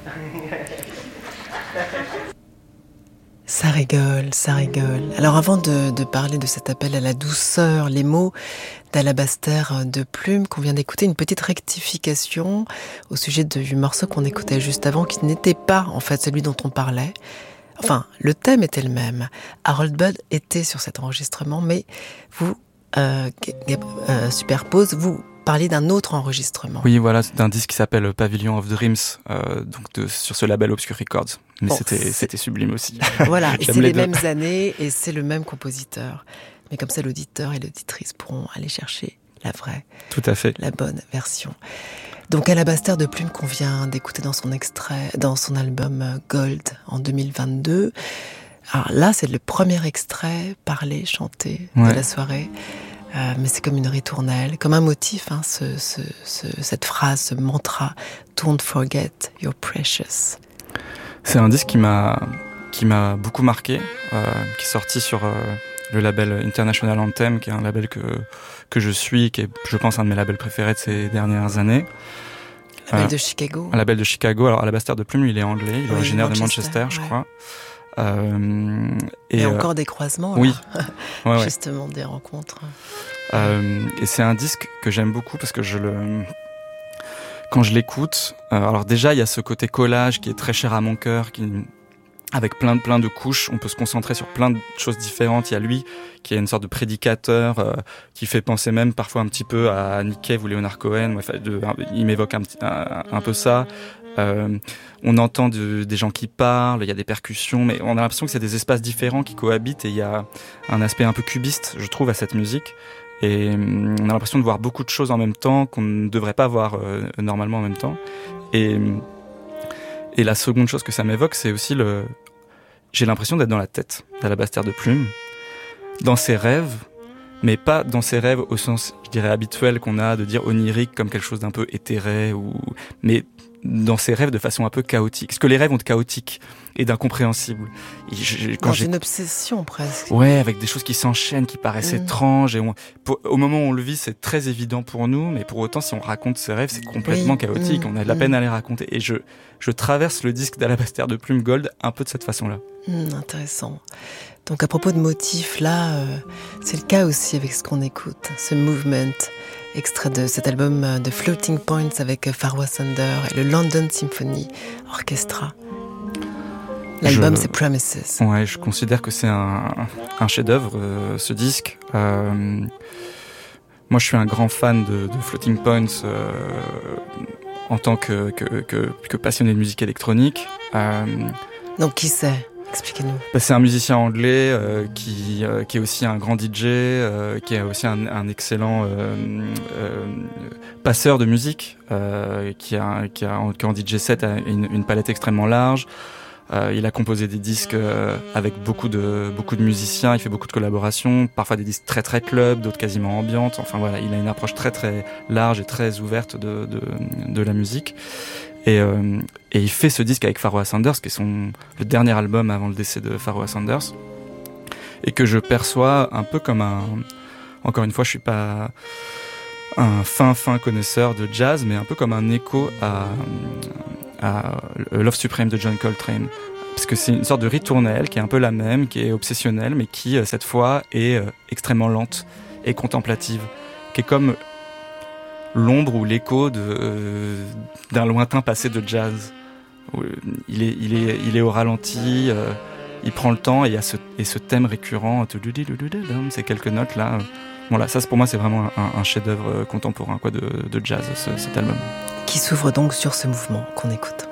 Ça rigole, ça rigole. Alors avant de parler de cet appel à la douceur, les mots d'Alabaster de Plume qu'on vient d'écouter, une petite rectification au sujet du morceau qu'on écoutait juste avant, qui n'était pas en fait celui dont on parlait. Enfin, le thème était le même. Harold Budd était sur cet enregistrement, mais vous, Superpose, vous parliez d'un autre enregistrement. Oui, voilà, c'est un disque qui s'appelle Pavilion of Dreams, sur ce label Obscure Records. Mais bon, c'était sublime aussi. Voilà, et c'est les mêmes années et c'est le même compositeur. Mais comme ça, l'auditeur et l'auditrice pourront aller chercher la vraie, tout à fait, la bonne version. Donc Alabaster de Plume qu'on vient d'écouter dans son album Gold en 2022. Alors là, c'est le premier extrait parlé, chanté de la soirée. Mais c'est comme une ritournelle, comme un motif, hein, cette phrase, ce mantra « Don't forget you're precious ». C'est un disque qui m'a beaucoup marqué, qui est sorti sur le label International Anthem, qui est un label que je suis, qui est, je pense, un de mes labels préférés de ces dernières années. Un label de Chicago. Un label de Chicago. Alors, Alabaster de Plume, il est anglais, il est originaire de Manchester, je crois. Et encore des croisements, oui. Justement, des rencontres. Et c'est un disque que j'aime beaucoup parce que quand je l'écoute, alors déjà il y a ce côté collage qui est très cher à mon cœur, avec plein de couches, on peut se concentrer sur plein de choses différentes. Il y a lui qui est une sorte de prédicateur qui fait penser même parfois un petit peu à Nick Cave ou Leonard Cohen. Il m'évoque un peu ça. On entend des gens qui parlent, il y a des percussions, mais on a l'impression que c'est des espaces différents qui cohabitent et il y a un aspect un peu cubiste, je trouve, à cette musique. Et on a l'impression de voir beaucoup de choses en même temps qu'on ne devrait pas voir normalement en même temps. Et la seconde chose que ça m'évoque, c'est aussi j'ai l'impression d'être dans la tête d'Alabaster de Plume, dans ses rêves, mais pas dans ses rêves au sens, je dirais, habituel qu'on a de dire onirique comme quelque chose d'un peu éthéré, mais dans ses rêves de façon un peu chaotique. Parce que les rêves ont de chaotique et d'incompréhensible. Une obsession presque. Ouais, avec des choses qui s'enchaînent, qui paraissent étranges. Et au moment où on le vit, c'est très évident pour nous, mais pour autant, si on raconte ses rêves, c'est complètement chaotique. On a de la peine à les raconter. Et je traverse le disque d'Alabaster de Plume Gold un peu de cette façon-là. Intéressant. Donc à propos de motifs, là, c'est le cas aussi avec ce qu'on écoute, ce movement, extrait de cet album de Floating Points avec Farwa Sander et le London Symphony Orchestra. L'album, c'est Promises. Ouais, je considère que c'est un chef-d'œuvre, ce disque. Moi, je suis un grand fan de Floating Points en tant que passionné de musique électronique. Donc, qui c'est ? Expliquez-nous. C'est un musicien anglais qui est aussi un grand DJ, qui est aussi un excellent passeur de musique, qui en DJ set a une palette extrêmement large. Il a composé des disques avec beaucoup de musiciens, il fait beaucoup de collaborations, parfois des disques très très club, d'autres quasiment ambiantes. Enfin voilà, il a une approche très très large et très ouverte de la musique. Et il fait ce disque avec Farwa Sanders, qui est le dernier album avant le décès de Farwa Sanders, et que je perçois un peu comme encore une fois, je suis pas un fin connaisseur de jazz, mais un peu comme un écho à Love Supreme de John Coltrane. Parce que c'est une sorte de ritournelle qui est un peu la même, qui est obsessionnelle, mais qui, cette fois, est extrêmement lente et contemplative, qui est comme l'ombre ou l'écho d'un lointain passé de jazz. Il est au ralenti, il prend le temps, et il y a ce thème récurrent, ces quelques notes là. Voilà, ça pour moi c'est vraiment un chef-d'œuvre contemporain de jazz, cet album. Qui s'ouvre donc sur ce mouvement qu'on écoute.